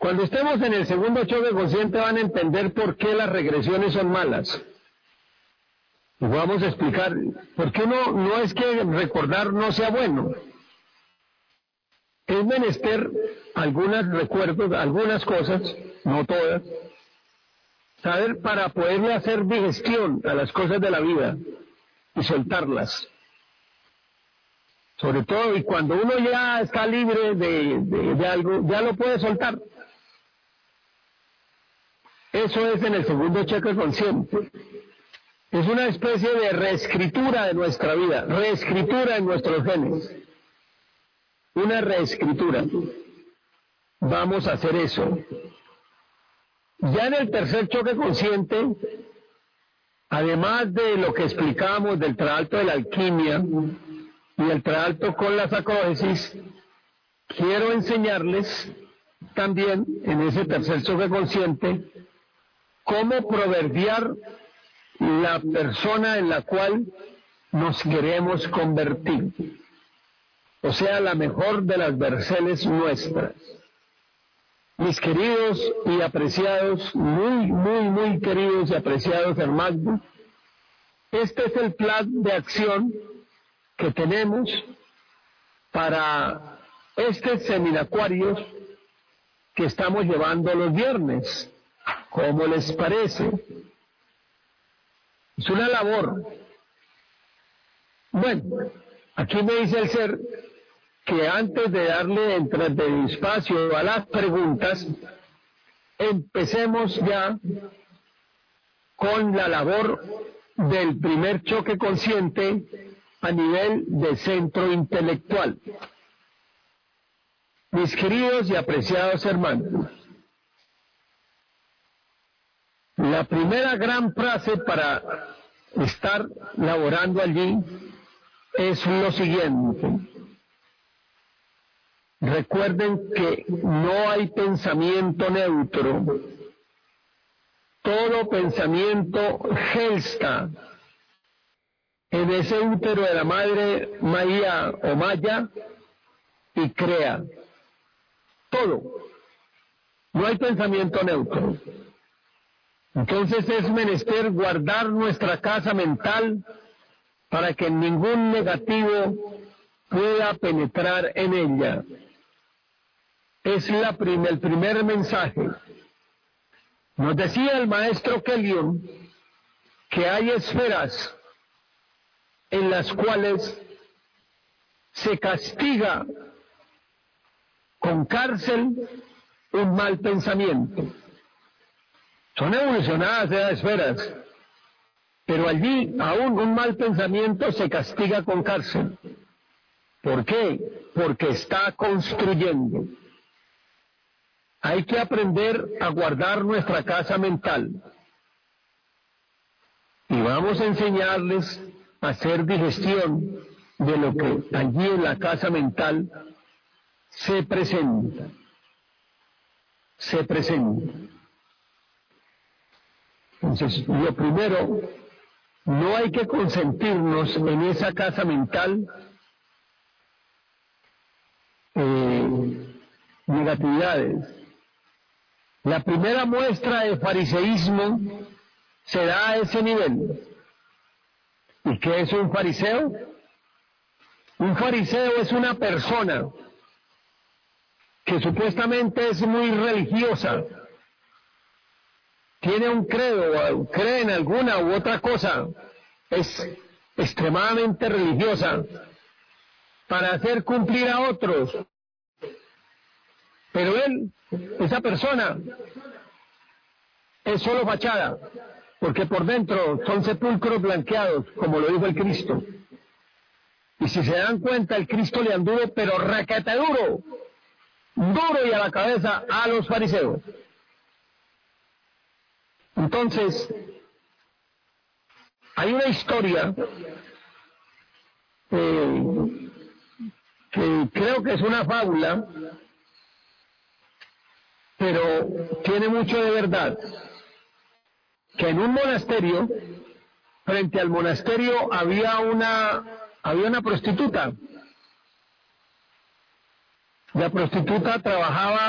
Cuando estemos en el segundo choque consciente van a entender por qué las regresiones son malas. Y vamos a explicar por qué no es que recordar no sea bueno. Es menester algunos recuerdos, algunas cosas, no todas, saber para poderle hacer digestión a las cosas de la vida y soltarlas. Sobre todo, y cuando uno ya está libre de algo, ya lo puede soltar. Eso es en el segundo cheque consciente. Es una especie de reescritura de nuestra vida, reescritura en nuestros genes. Una reescritura. Vamos a hacer eso. Ya en el tercer choque consciente, además de lo que explicamos del trasalto de la alquimia y el trasalto con la sacrogesis, quiero enseñarles también en ese tercer choque consciente cómo proverbiar la persona en la cual nos queremos convertir, o sea, la mejor de las verseles nuestras. Mis queridos y apreciados, muy queridos y apreciados hermanos, este es el plan de acción que tenemos para este seminacuarios que estamos llevando los viernes. ¿Cómo les parece? Es una labor. Bueno, aquí me dice el ser que antes de darle de espacio a las preguntas, empecemos ya con la labor del primer choque consciente a nivel de centro intelectual. Mis queridos y apreciados hermanos, la primera gran frase para estar laborando allí es lo siguiente. Recuerden que no hay pensamiento neutro. Todo pensamiento gesta en ese útero de la madre María o Maya y crea. Todo. No hay pensamiento neutro. Entonces es menester guardar nuestra casa mental para que ningún negativo pueda penetrar en ella. Es el primer mensaje. Nos decía el maestro Kellyon que hay esferas en las cuales se castiga con cárcel un mal pensamiento. Son evolucionadas esas esferas, pero allí aún un mal pensamiento se castiga con cárcel. ¿Por qué? Porque está construyendo. Hay que aprender a guardar nuestra casa mental. Y vamos a enseñarles a hacer digestión de lo que allí en la casa mental se presenta. Se presenta. Entonces, lo primero, no hay que consentirnos en esa casa mental negatividades. La primera muestra de fariseísmo se da a ese nivel. ¿Y qué es un fariseo? Un fariseo es una persona que supuestamente es muy religiosa, tiene un credo, cree en alguna u otra cosa, es extremadamente religiosa para hacer cumplir a otros. Pero él, esa persona, es solo fachada, porque por dentro son sepulcros blanqueados, como lo dijo el Cristo. Y si se dan cuenta, el Cristo le anduvo, pero raquete duro y a la cabeza a los fariseos. Entonces, hay una historia que creo que es una fábula, pero tiene mucho de verdad, que en un monasterio, frente al monasterio había una prostituta. La prostituta trabajaba